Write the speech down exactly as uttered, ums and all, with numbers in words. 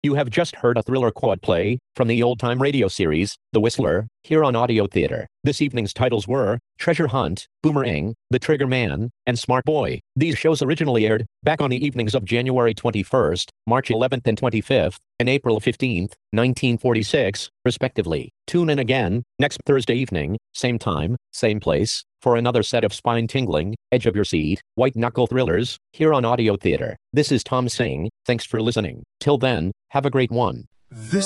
You have just heard a thriller quad play from the old-time radio series, The Whistler, here on Audio Theater. This evening's titles were Treasure Hunt, Boomerang, The Trigger Man, and Smart Boy. These shows originally aired back on the evenings of January twenty-first, March eleventh and twenty-fifth, and April fifteenth, nineteen forty-six, respectively. Tune in again next Thursday evening, same time, same place, for another set of spine-tingling, edge-of-your-seat, white-knuckle thrillers, here on Audio Theater. This is Tom Singh, thanks for listening. Till then, have a great one. This